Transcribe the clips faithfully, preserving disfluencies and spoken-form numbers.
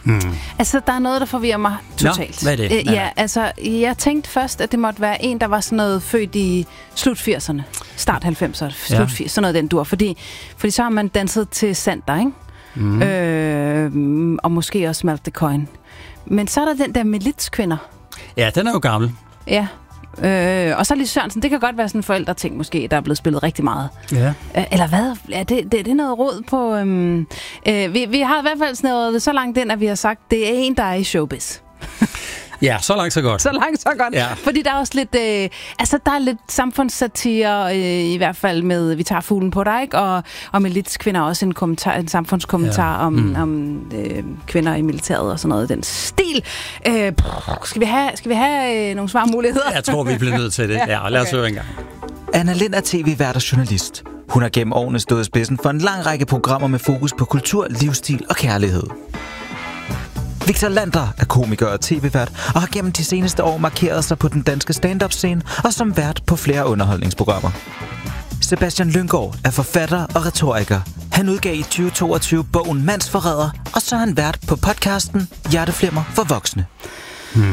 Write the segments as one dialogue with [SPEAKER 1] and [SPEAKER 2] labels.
[SPEAKER 1] Hmm.
[SPEAKER 2] Altså, der er noget, der forvirrer mig totalt.
[SPEAKER 1] Nå, hvad er det?
[SPEAKER 2] Øh, ja, altså, jeg tænkte først, at det måtte være en, der var sådan noget født i slut firserne, start halvfemserne, slut ja. firserne, sådan noget den dur. Fordi, fordi så har man danset til Sander, ikke? Mm. Øh, og måske også Malte Coyne. Men så er der den der Milits-kvinder.
[SPEAKER 1] Ja, den er jo gammel.
[SPEAKER 2] Ja. Øh, og så lige Sørensen, det kan godt være sådan en forældreting måske, der er blevet spillet rigtig meget.
[SPEAKER 1] Ja.
[SPEAKER 2] Øh, eller hvad? Ja, det, det, det er noget råd på... Øhm, øh, vi, vi har i hvert fald snævret så langt ind, at vi har sagt, det er en, der er i showbiz.
[SPEAKER 1] Ja, så langt så godt.
[SPEAKER 2] Så langt så godt. Ja. Fordi der er også lidt... Øh, altså, der er lidt samfundssatire, øh, i hvert fald med Vi tager fuglen på dig, ikke? Og, og med lidt kvinder også en, kommentar, en samfundskommentar ja. om, mm. om øh, kvinder i militæret og sådan noget. Den stil. Øh, skal vi have, skal vi have øh, nogle svarmuligheder?
[SPEAKER 1] Jeg tror, vi bliver nødt til det. Ja, ja lad os okay. høre en gang.
[SPEAKER 3] Anna Lind er tv-vært og journalist. Hun har gennem årene stået i spidsen for en lang række programmer med fokus på kultur, livsstil og kærlighed. Victor Lander er komiker og tv-vært og har gennem de seneste år markeret sig på den danske stand-up-scene og som vært på flere underholdningsprogrammer. Sebastian Lynggaard er forfatter og retoriker. Han udgav i tyve toogtyve bogen Mandsforræder, og så er han vært på podcasten Hjerteflimmer for voksne.
[SPEAKER 1] Hmm.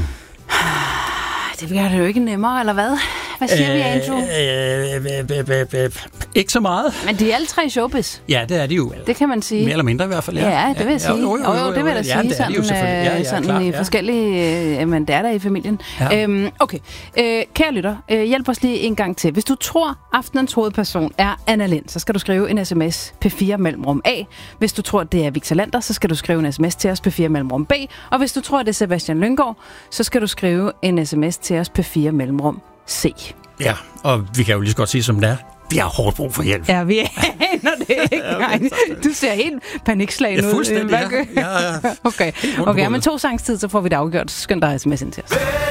[SPEAKER 2] Det gør det jo ikke nemmere, eller hvad? Hvad siger vi, Andrew?
[SPEAKER 1] Øh, øh, øh, øh, ikke så meget.
[SPEAKER 2] Men de er alle tre showbiz.
[SPEAKER 1] Ja, det er de jo.
[SPEAKER 2] Det kan man sige.
[SPEAKER 1] Mere eller mindre i hvert fald, ja.
[SPEAKER 2] Ja, det vil jeg sige. Jo, jo, jo, jo, det vil jeg da
[SPEAKER 1] ja,
[SPEAKER 2] sige. Sådan, de ja, ja, sådan klar, i ja. forskellige... Øh, men det er der i familien. Ja. Øhm, okay. Øh, kære lytter, øh, hjælp os lige en gang til. Hvis du tror, aftenens hovedperson er Anna Lind, så skal du skrive en sms P fire mellemrum A. Hvis du tror, det er Victor Lander, så skal du skrive en sms til os P fire mellemrum B. Og hvis du tror, det er Sebastian Lynggaard, så skal du skrive en sms til os P fire mellemrum C.
[SPEAKER 1] Ja, og vi kan jo lige så godt sige, som det er. Vi har hårdt brug for hjælp.
[SPEAKER 2] Ja, vi aner det ikke. Nej, du ser helt panikslagen ud.
[SPEAKER 1] Ja, fuldstændig. Ja, ja, ja.
[SPEAKER 2] Okay, okay, men to sangs tid, så får vi det afgjort. Skynd dig sms ind til os.